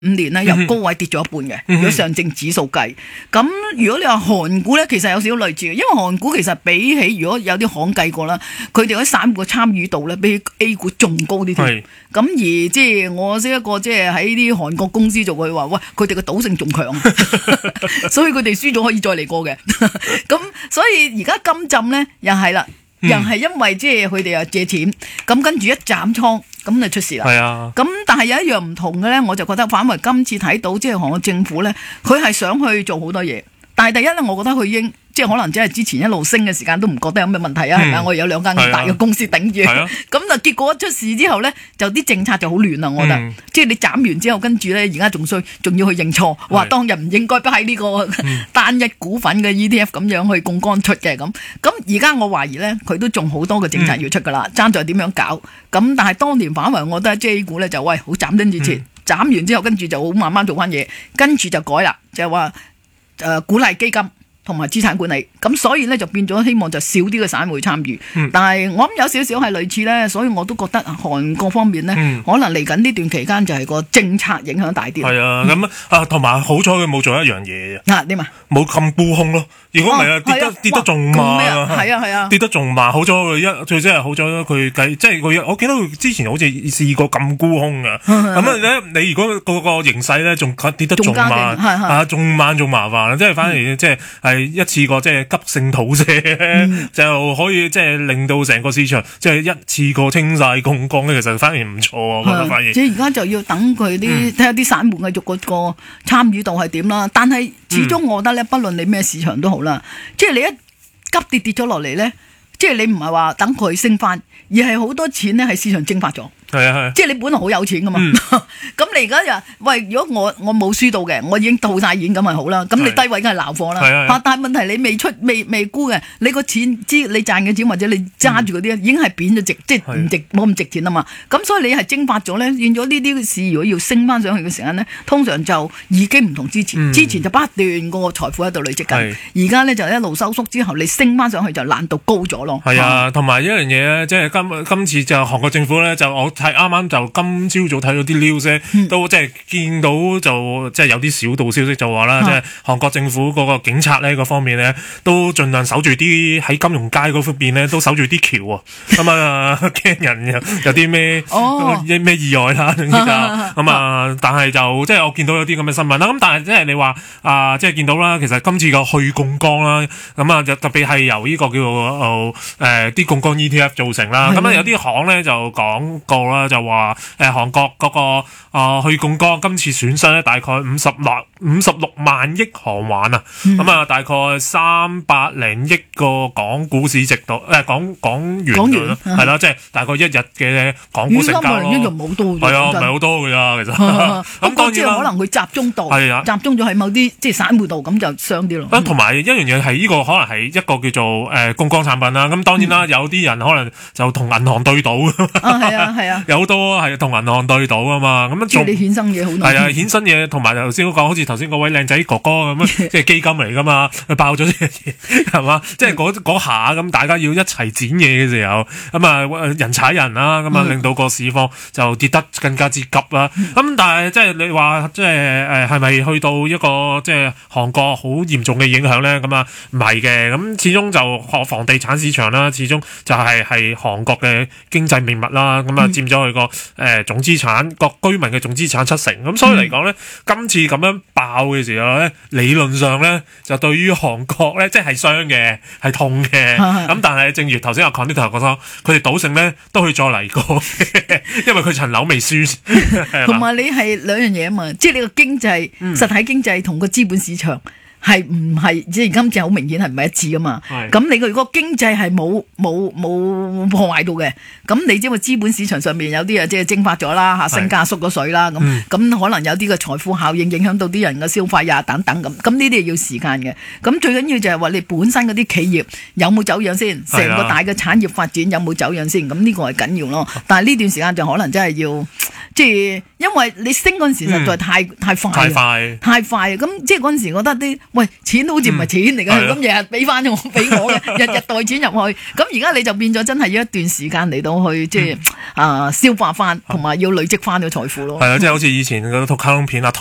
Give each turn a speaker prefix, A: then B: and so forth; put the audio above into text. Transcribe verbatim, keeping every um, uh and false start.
A: 五年咧由高位跌咗一半嘅，如果上證指數計。咁如果你話韓股咧，其實有少少類似嘅，因為韓股其實比起如果有啲行計過啦，佢哋嗰啲散戶嘅參與度咧，比 A 股仲高啲添。咁而即係我識一個即係喺啲韓國公司做，佢話喂，佢哋嘅賭性仲強，所以佢哋輸咗可以再嚟過嘅。咁所以而家金浸咧又係啦。又係因為即係佢哋又借錢，咁跟住一斬倉，咁就出事啦。係啊，咁但係有一樣唔同嘅咧，我就覺得反為今次睇到即係韓國政府咧，佢係想去做好多嘢，但係第一咧，我覺得佢應即係可能只係之前一路升嘅時間都唔覺得有咩問題啊，係咪、嗯？我哋有兩間咁大嘅公司頂住，咁就、啊、結果一出事之後咧，就啲政策就好亂啦。我覺得，嗯、即係你斬完之後，跟住咧而家仲衰，仲要去認錯，話當日唔應該喺呢個單一股份嘅 E T F 咁樣去槓桿出嘅咁。咁而家我懷疑咧，佢都仲好多嘅政策要出噶啦，爭在點樣搞。咁但係當年反為，我覺得 J 股咧就喂好斬釘截鐵，斬完之後跟住就好慢慢做翻嘢，跟住就改啦，就係話誒鼓勵基金同埋資產管理，咁所以咧就變咗希望就少啲嘅散戶參與，嗯、但係我諗有少少係類似咧，所以我都覺得韓國方面咧，嗯、可能嚟緊呢段期間就係個政策影響大啲。係
B: 啊，咁、嗯、啊同埋好彩佢冇做一樣嘢
A: 啊，點啊？冇
B: 咁沽空咯，如果唔係啊，跌得、啊、跌得仲慢啊，係啊係啊，跌得仲慢。好彩佢一最真係好彩佢計，即係佢我記得佢之前好似試過咁沽空噶，咁啊咧你如果個個形勢咧仲跌得仲慢啊，仲慢仲麻煩，即係反而、嗯、即係。係一次過即係急性吐瀉，嗯、就可以即係令到成個市場即係一次過清晒槓桿咧，其實反而唔錯啊！我覺得反而。即係而家就要等佢啲睇下啲散戶繼續嗰個參與度係點啦。但係始終我覺得咧，不論你咩市場都好啦，嗯、即係你一急跌跌咗落嚟咧，即係你唔係話等佢升翻，而係好多錢咧喺市場蒸發咗。係啊係，即係你本來好有錢噶嘛，咁、嗯、你而家就喂，如果我我冇輸到嘅，我已經套晒現咁咪好啦，咁你低位梗係撈貨啦，嚇！但係問題你未出未未沽嘅，你個錢知你賺嘅錢或者你揸住嗰啲已經係貶咗值，即係唔值冇咁值錢啊嘛，咁所以你係蒸發咗咧，變咗呢啲市如果要升翻上去嘅時間咧，通常就已經唔同之前，嗯、之前就不斷個財富喺度累積緊，而家咧就一路收縮之後，你升翻上去就難度高咗咯。係啊， 同埋一樣嘢咧，即係今今次就韓國政府咧就我。係啱啱就今朝早睇到啲 news、嗯、都即係見到就即係有啲小道消息就話啦，即係韓國政府嗰個警察咧嗰方面咧都盡量守住啲喺金融街嗰方面咧都守住啲橋啊，咁啊驚人有有啲咩咩意外啦，總之就咁啊，但係就即係我見到有啲咁嘅新聞啦，咁但係即係你話啊，即係見到啦，其實今次個去槓桿啦，咁啊就特別係由呢個叫做誒啲槓桿 E T F 造成啦，咁啊有啲行咧就講過。就話誒韓國嗰、那個啊、呃、去槓桿今次損失咧大概五十萬五十六萬億韓元啊，咁啊、嗯、大概三百零億個港股市值度誒港港元咯，係啦，即係大概一日嘅港股成交咯。一日冇多，係啊，唔係好多㗎咋其實。咁當然啦，可能佢集中度係啊，集中咗喺某啲即係散戶度，咁就傷啲咯。咁同埋一樣嘢係呢個可能係一個叫做誒槓桿產品啦。咁當然啦，嗯、有啲人可能就同銀行對賭。啊，係啊，係啊。有好多係同銀行對賭啊嘛，咁樣做啲衍生嘢好難。係啊，衍生嘢同埋頭先嗰個，好似頭先嗰位靚仔哥哥咁樣，即係基金嚟噶嘛，佢爆咗啲嘢係嘛，即係嗰嗰下咁，大家要一齊剪嘢嘅時候，咁啊人踩人啦，咁啊令到個市況就跌得更加之急啦。咁但係即係你話即係誒係咪去到一個即係韓國好嚴重嘅影響咧？咁啊唔係嘅，咁始終就學房地產市場啦，始終就係係韓國嘅經濟命脈啦，咁啊佔咗佢個誒總資產，各居民嘅總資產七成，咁所以嚟講咧，今次咁樣爆嘅時候咧，理論上咧就對於韓國咧即係傷嘅，係痛嘅，咁但係正如頭先阿 Connie 頭講咗，佢哋賭性咧都可以再嚟過，因為佢層樓未輸，同埋你係兩樣嘢啊嘛，即係你個經濟、嗯、實體經濟同個資本市場。係唔係即係今次好明顯係唔係一致噶嘛？咁你個如果經濟係冇冇冇破壞到嘅，咁你知個資本市場上面有啲啊即係蒸發咗啦嚇，升價縮咗水啦，咁咁、嗯、可能有啲嘅財富效應影響到啲人嘅消費啊等等咁，咁呢啲要時間嘅。咁最緊要就係話你本身嗰啲企業有冇走樣先，成個大嘅產業發展有冇走樣先，咁呢個係緊要咯。但係呢段時間就可能真係要
A: 即係因為你升嗰陣時實在太、嗯、太快，
B: 太快，
A: 太快，咁即係嗰陣時覺得啲喂錢好似唔係錢嚟嘅，咁日日俾翻我俾我嘅，日日袋錢入去，咁而家你就變咗真係要一段時間嚟到去即係啊、呃、消化翻，同埋要累積翻個財富咯。
B: 係啊，即係好似以前嗰套卡通片啊。